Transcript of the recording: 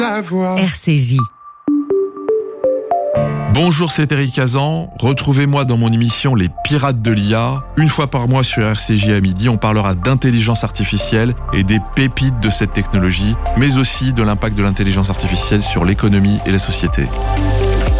RCJ. Bonjour, c'est Eric Hazan. Retrouvez-moi dans mon émission Les Pirates de l'IA. Une fois par mois sur RCJ à midi, on parlera d'intelligence artificielle et des pépites de cette technologie, mais aussi de l'impact de l'intelligence artificielle sur l'économie et la société.